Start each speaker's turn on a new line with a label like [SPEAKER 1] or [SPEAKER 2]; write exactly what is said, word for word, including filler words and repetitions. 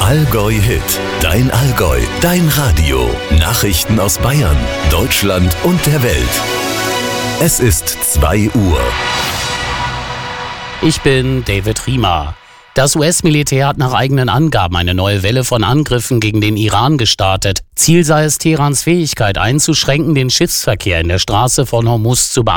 [SPEAKER 1] Allgäu Hit, dein Allgäu, dein Radio. Nachrichten aus Bayern, Deutschland und der Welt. Es ist zwei Uhr.
[SPEAKER 2] Ich bin David Riemer. Das U S-Militär hat nach eigenen Angaben eine neue Welle von Angriffen gegen den Iran gestartet. Ziel sei es, Teherans Fähigkeit einzuschränken, den Schiffsverkehr in der Straße von Hormuz zu beeinflussen.